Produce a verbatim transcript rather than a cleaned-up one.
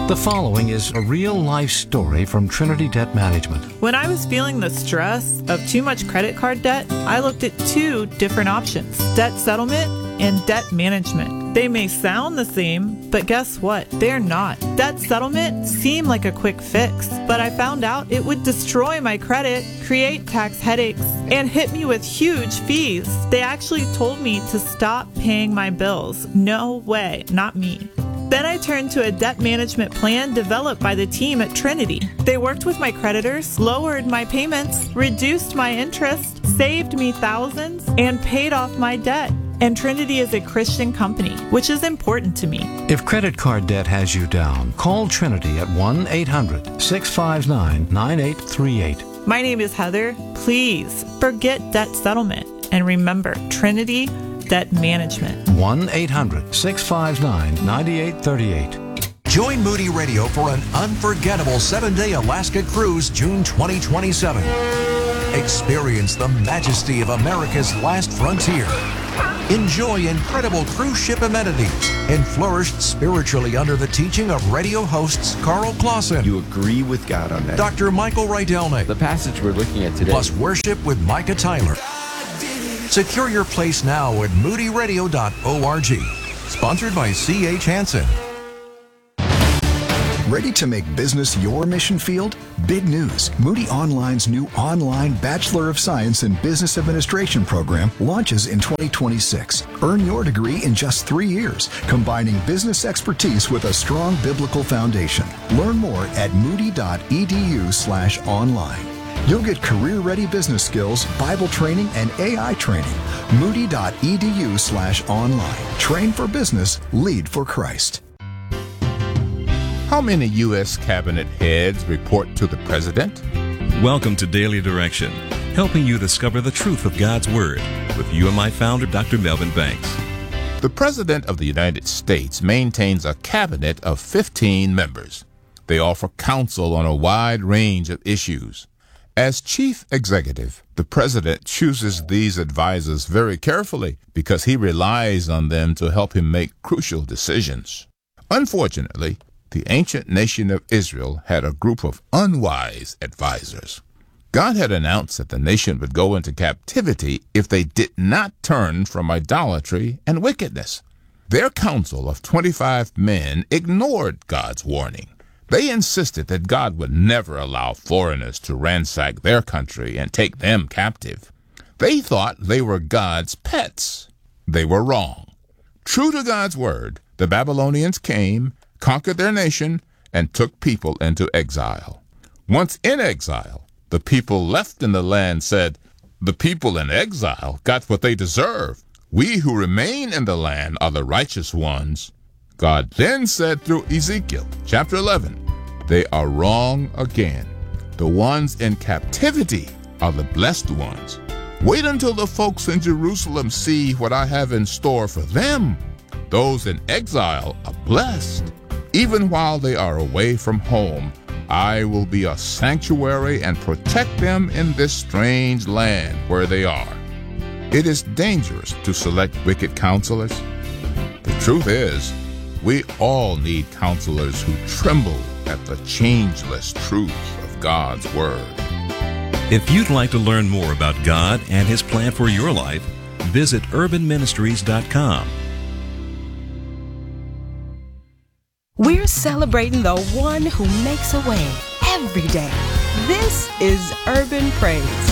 The following is a real-life story from Trinity Debt Management. When I was feeling the stress of too much credit card debt, I looked at two different options: debt settlement and debt management. They may sound the same, but guess what? They're not. Debt settlement seemed like a quick fix, but I found out it would destroy my credit, create tax headaches, and hit me with huge fees. They actually told me to stop paying my bills. No way, not me. Then I turned to a debt management plan developed by the team at Trinity. They worked with my creditors, lowered my payments, reduced my interest, saved me thousands, and paid off my debt. And Trinity is a Christian company, which is important to me. If credit card debt has you down, call Trinity at one eight hundred, six five nine, nine eight three eight. My name is Heather. Please forget debt settlement and remember Trinity Debt Management. one eight hundred, six five nine, nine eight three eight. Join Moody Radio for an unforgettable seven-day Alaska cruise June twenty twenty-seven. Experience the majesty of America's last frontier. Enjoy incredible cruise ship amenities and flourish spiritually under the teaching of radio hosts Carl Clausen. You agree with God on that. Doctor Michael Rydelnik. The passage we're looking at today. Plus worship with Micah Tyler. Secure your place now at moody radio dot org. Sponsored by C H Hansen. Ready to make business your mission field? Big news. Moody Online's new online Bachelor of Science in Business Administration program launches in twenty twenty-six. Earn your degree in just three years, combining business expertise with a strong biblical foundation. Learn more at moody dot e d u slash online. You'll get career-ready business skills, Bible training, and A I training. moody dot e d u slash online. Train for business, lead for Christ. How many U S cabinet heads report to the president? Welcome to Daily Direction, helping you discover the truth of God's Word with U M I founder Doctor Melvin Banks. The President of the United States maintains a cabinet of fifteen members. They offer counsel on a wide range of issues. As chief executive, the President chooses these advisors very carefully because he relies on them to help him make crucial decisions. Unfortunately, the ancient nation of Israel had a group of unwise advisors. God had announced that the nation would go into captivity if they did not turn from idolatry and wickedness. Their council of twenty-five men ignored God's warning. They insisted that God would never allow foreigners to ransack their country and take them captive. They thought they were God's pets. They were wrong. True to God's word, the Babylonians came, conquered their nation, and took people into exile. Once in exile, the people left in the land said, "The people in exile got what they deserve. We who remain in the land are the righteous ones." God then said through Ezekiel chapter eleven, "They are wrong again. The ones in captivity are the blessed ones. Wait until the folks in Jerusalem see what I have in store for them. Those in exile are blessed. Even while they are away from home, I will be a sanctuary and protect them in this strange land where they are." It is dangerous to select wicked counselors. The truth is, we all need counselors who tremble at the changeless truth of God's Word. If you'd like to learn more about God and His plan for your life, visit urban ministries dot com. We're celebrating the one who makes a way every day. This is Urban Praise.